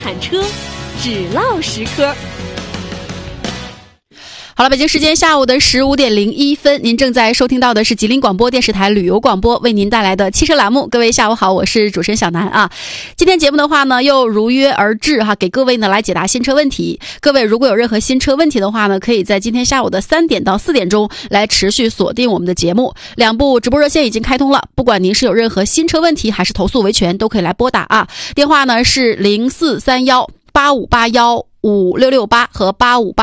侃车只唠10科。 好了，北京时间下午的15点01分，您正在收听到的是吉林广播电视台旅游广播为您带来的汽车栏目。各位下午好，我是主持人小南啊。今天节目的话呢，又如约而至哈，给各位呢来解答新车问题。各位如果有任何新车问题的话呢，可以在今天下午的3点到4点钟来持续锁定我们的节目。2部直播热线已经开通了，不管您是有任何新车问题还是投诉维权，都可以来拨打啊。电话呢是043185815668和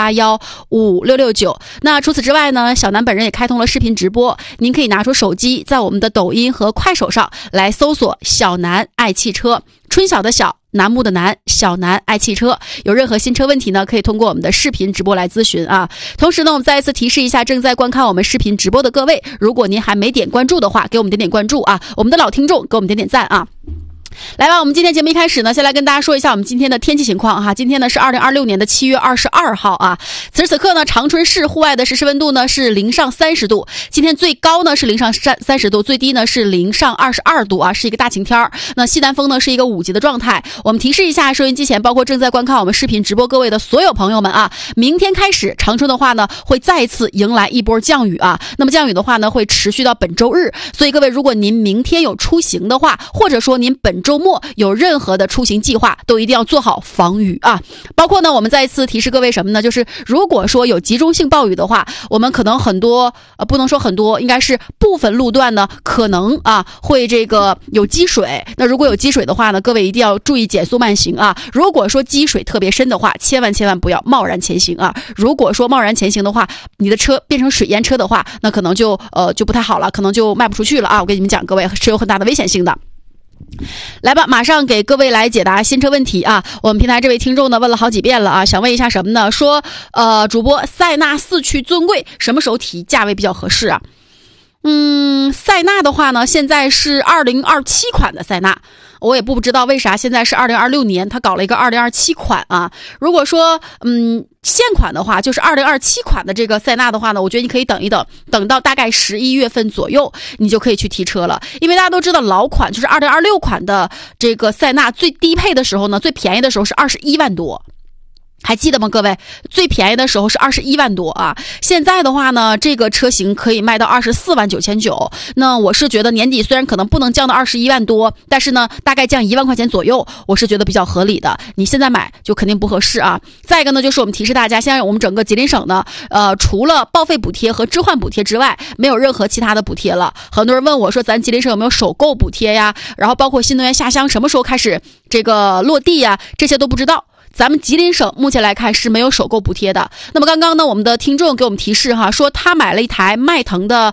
85815669。那除此之外呢，小南本人也开通了视频直播，您可以拿出手机，在我们的抖音和快手上来搜索小南爱汽车，春晓的晓，楠木的楠，小南爱汽车。有任何新车问题呢，可以通过我们的视频直播来咨询啊。同时呢，我们再一次提示一下正在观看我们视频直播的各位，如果您还没点关注的话，给我们点点关注啊。我们的老听众给我们点点赞啊。来吧，我们今天节目一开始呢，先来跟大家说一下我们今天的天气情况哈。今天呢是2026年的7月22号啊。此时此刻呢，长春市户外的实时温度呢是0上30度，今天最高呢是0上30度，最低呢是0上22度啊，是一个大晴天。那西南风呢是一个5级的状态。我们提示一下收音机前包括正在观看我们视频直播各位的所有朋友们啊，明天开始长春的话呢会再次迎来一波降雨啊。那么降雨的话呢会持续到本周日，所以各位如果您明天有出行的话，或者说您本周末有任何的出行计划，都一定要做好防雨啊。包括呢我们再一次提示各位什么呢，就是如果说有集中性暴雨的话，我们可能很多不能说很多，应该是部分路段呢可能会这个有积水。那如果有积水的话呢，各位一定要注意减速慢行啊。如果说积水特别深的话，千万不要贸然前行啊。如果说贸然前行的话，你的车变成水淹车的话，那可能就不太好了，可能就卖不出去了啊。我跟你们讲，各位是有很大的危险性的。来吧，马上给各位来解答新车问题啊！我们平台这位听众呢问了好几遍了啊，想问一下什么呢？说主播塞纳4驱尊贵什么时候提，价位比较合适啊？塞纳的话呢，现在是2027款的塞纳，我也不知道为啥现在是2026年，他搞了一个2027款啊。如果说现款的话，就是2027款的这个塞纳的话呢，我觉得你可以等一等，等到大概11月份左右，你就可以去提车了。因为大家都知道老款就是2026款的这个塞纳最低配的时候呢，最便宜的时候是21万多。还记得吗，各位？最便宜的时候是21万多啊！现在的话呢，这个车型可以卖到24万9,900。那我是觉得年底虽然可能不能降到21万多，但是呢，大概降1万块钱左右，我是觉得比较合理的。你现在买就肯定不合适啊。再一个呢，就是我们提示大家，现在我们整个吉林省呢，除了报废补贴和置换补贴之外，没有任何其他的补贴了。很多人问我说，咱吉林省有没有首购补贴呀？然后包括新能源下乡什么时候开始这个落地呀？这些都不知道。咱们吉林省目前来看是没有首购补贴的。那么刚刚呢，我们的听众给我们提示哈，说他买了一台迈腾的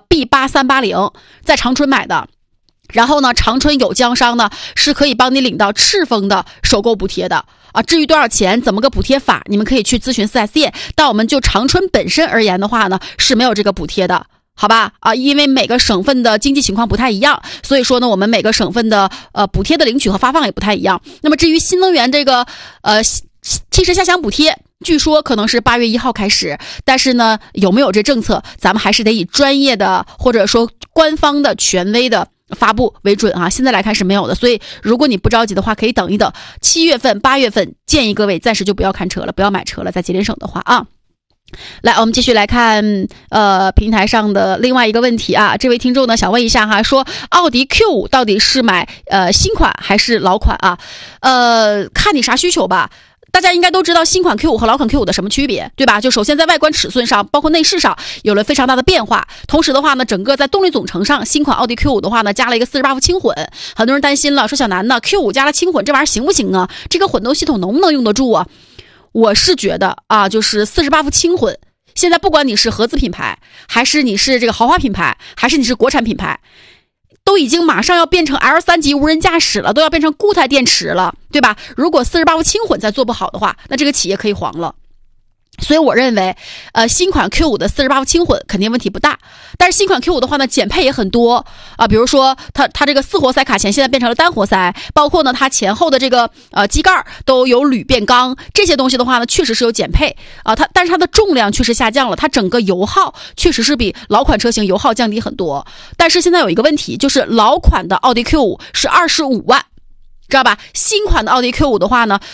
B8380，在长春买的。然后呢，长春有经商呢是可以帮你领到赤峰的首购补贴的啊。至于多少钱，怎么个补贴法，你们可以去咨询 4S 店。但我们就长春本身而言的话呢，是没有这个补贴的。好吧啊，因为每个省份的经济情况不太一样，所以说呢，我们每个省份的补贴的领取和发放也不太一样。那么至于新能源这个汽车下乡补贴，据说可能是8月1号开始，但是呢，有没有这政策，咱们还是得以专业的或者说官方的权威的发布为准啊。现在来看是没有的，所以如果你不着急的话，可以等一等，7月份、8月份，建议各位暂时就不要看车了，不要买车了，在吉林省的话啊。来，我们继续来看平台上的另外一个问题啊。这位听众呢想问一下哈，说奥迪 Q5 到底是买新款还是老款啊？看你啥需求吧。大家应该都知道新款 Q5 和老款 Q5 的什么区别，对吧？就首先在外观尺寸上，包括内饰上有了非常大的变化。同时的话呢，整个在动力总成上，新款奥迪 Q5 的话呢，加了一个48伏轻混。很多人担心了，说小南呢 Q5 加了轻混，这玩意儿行不行啊？这个混动系统能不能用得住啊？我是觉得啊，就是48伏轻混，现在不管你是合资品牌，还是你是这个豪华品牌，还是你是国产品牌，都已经马上要变成 L3 级无人驾驶了，都要变成固态电池了，对吧？如果48伏轻混再做不好的话，那这个企业可以黄了。所以我认为新款 Q5 的48伏轻混肯定问题不大，但是新款 Q5 的话呢，减配也很多啊，比如说它这个4活塞卡钳现在变成了单活塞，包括呢它前后的这个机盖都有铝变钢，这些东西的话呢确实是有减配啊，但是它的重量确实下降了，它整个油耗确实是比老款车型油耗降低很多。但是现在有一个问题，就是老款的奥迪 Q5 是25万，知道吧？新款的奥迪 Q5 的话呢，